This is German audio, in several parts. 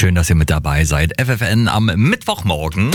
Schön, dass ihr mit dabei seid. FFN am Mittwochmorgen.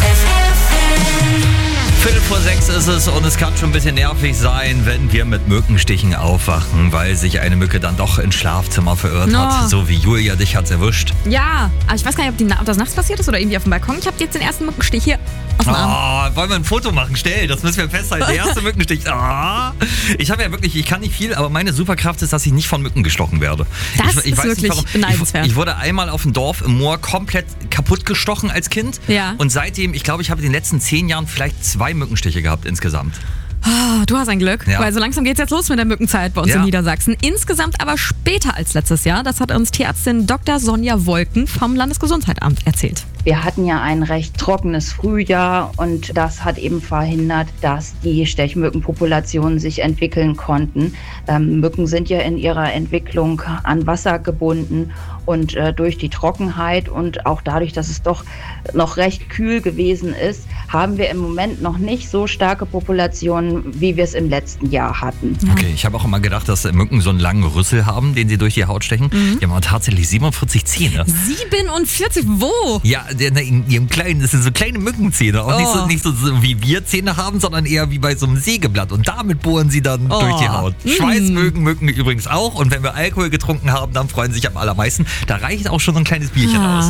5:45 ist es und es kann schon ein bisschen nervig sein, wenn wir mit Mückenstichen aufwachen, weil sich eine Mücke dann doch ins Schlafzimmer verirrt hat. So wie Julia, dich hat's erwischt. Ja, aber ich weiß gar nicht, ob das nachts passiert ist oder irgendwie auf dem Balkon. Ich habe jetzt den ersten Mückenstich hier auf dem Arm. Wollen wir ein Foto machen? Schnell, das müssen wir festhalten. Der erste Mückenstich. Ich habe ja wirklich, ich kann nicht viel, aber meine Superkraft ist, dass ich nicht von Mücken gestochen werde. Das ich ist weiß wirklich nicht, warum. beneidenswert. Ich wurde einmal auf dem Dorf im Moor komplett kaputt gestochen als Kind. Ja. Und seitdem, ich glaube, ich habe in den letzten 10 Jahren vielleicht 2 Mückenstiche gehabt insgesamt. Du hast ein Glück, weil so langsam geht's jetzt los mit der Mückenzeit bei uns in Niedersachsen. Insgesamt aber später als letztes Jahr. Das hat uns Tierärztin Dr. Sonja Wolken vom Landesgesundheitsamt erzählt. Wir hatten ja ein recht trockenes Frühjahr und das hat eben verhindert, dass die Stechmückenpopulationen sich entwickeln konnten. Mücken sind ja in ihrer Entwicklung an Wasser gebunden und durch die Trockenheit und auch dadurch, dass es doch noch recht kühl gewesen ist, haben wir im Moment noch nicht so starke Populationen, wie wir es im letzten Jahr hatten. Okay, ich habe auch immer gedacht, dass Mücken so einen langen Rüssel haben, den sie durch die Haut stechen. Die haben aber tatsächlich 47 Zähne. 47? Wo? Ja, in ihrem kleinen, das sind so kleine Mückenzähne. Auch nicht so wie wir Zähne haben, sondern eher wie bei so einem Sägeblatt. Und damit bohren sie dann durch die Haut. Schweiß mögen Mücken übrigens auch. Und wenn wir Alkohol getrunken haben, dann freuen sie sich am allermeisten. Da reicht auch schon so ein kleines Bierchen aus.